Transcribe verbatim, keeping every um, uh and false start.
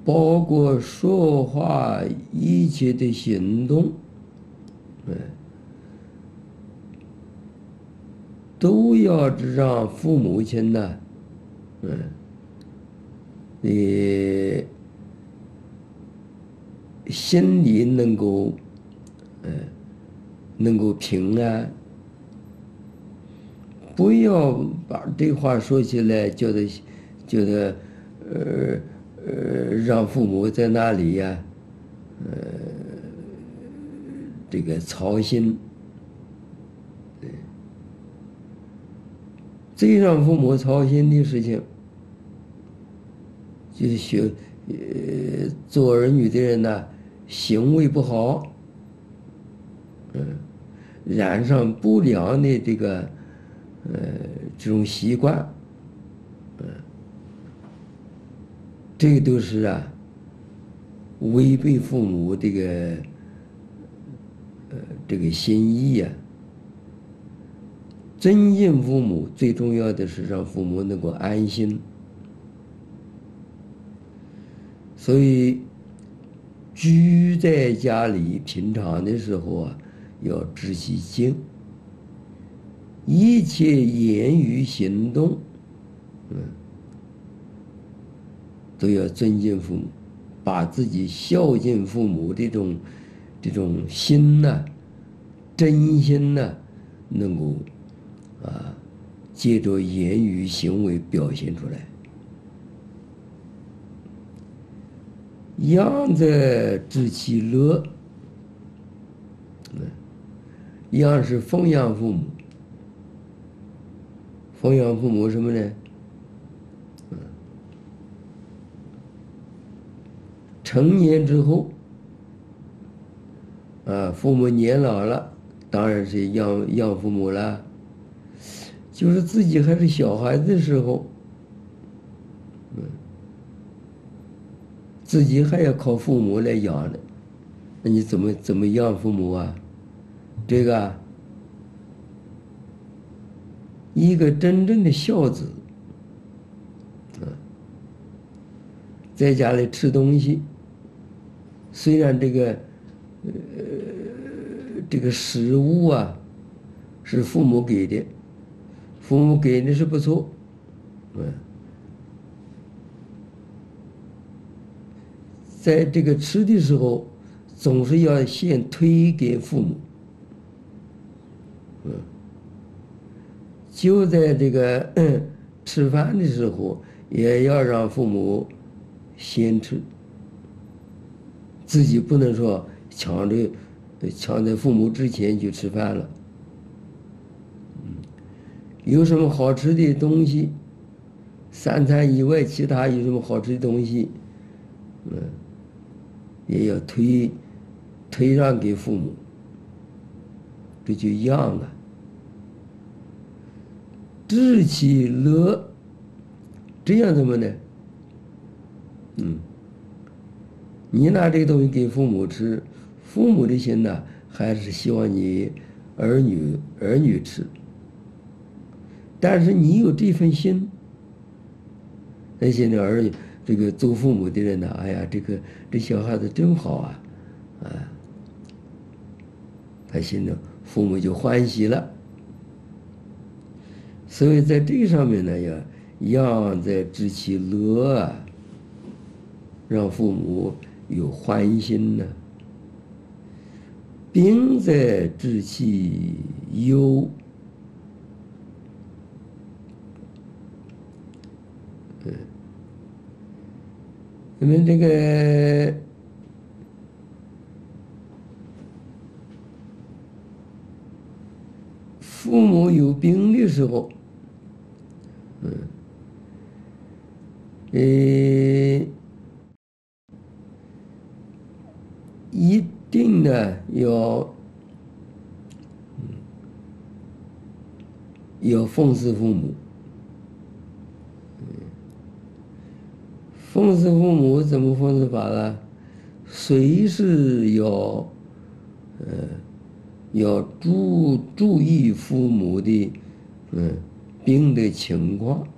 包括说话一切的行动，嗯，都要让父母亲呢，嗯，你心里能够，嗯，能够平安。不要把这话说起来，觉得觉得呃呃，让父母在那里呀，呃，这个操心。最让父母操心的事情，就是学呃做儿女的人呢，行为不好，嗯，染上不良的这个呃这种习惯，嗯，这个都是啊违背父母这个呃这个心意呀。尊敬父母最重要的是让父母能够安心，所以居在家里平常的时候啊，要知其敬，一切言语行动，嗯，都要尊敬父母，把自己孝敬父母这种这种心呐、真心呐、能够啊，借着言语行为表现出来。养则知其乐，嗯，养是奉养父母，奉养父母什么呢？嗯，成年之后，啊，父母年老了，当然是养养父母了。就是自己还是小孩子的时候，嗯，自己还要靠父母来养呢，那你怎么怎么养父母啊？这个啊，一个真正的孝子，嗯，在家里吃东西，虽然这个呃这个食物啊是父母给的，父母给的是不错，嗯，在这个吃的时候，总是要先推给父母，嗯，就在这个嗯吃饭的时候，也要让父母先吃，自己不能说抢着抢在父母之前去吃饭了。嗯，有什么好吃的东西，三餐以外其他有什么好吃的东西，嗯，也要推推让给父母，这就养了。知其乐，这样怎么呢？嗯，你拿这个东西给父母吃，父母的心呢，还是希望你儿女儿女吃。但是你有这份心，那些的儿女，这个做父母的人呢，哎呀，这个这小孩子真好啊，啊，他心中父母就欢喜了。所以在这个上面呢，要养在知其乐啊，让父母有欢心呢；病在知其忧，嗯，因为这个父母有病的时候，嗯，呃，一定呢要，嗯，要奉侍父母。奉侍父母怎么奉侍法呢？随时要，呃，要注注意父母的，嗯，病的情况。